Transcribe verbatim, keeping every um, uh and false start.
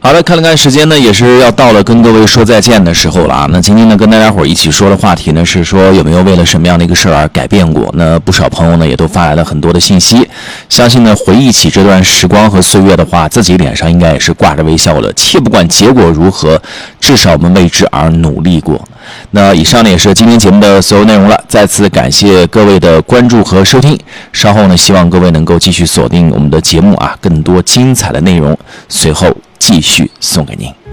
好的，看了看时间呢，也是要到了跟各位说再见的时候了啊。那今天呢，跟大家伙儿一起说的话题呢是说有没有为了什么样的一个事儿而改变过？那不少朋友呢也都发来了很多的信息，相信呢回忆起这段时光和岁月的话，自己脸上应该也是挂着微笑的。且不管结果如何，至少我们为之而努力过。那以上呢也是今天节目的所有内容了，再次感谢各位的关注和收听。稍后呢，希望各位能够继续锁定我们的节目啊，更多精彩的内容随后继续送给您。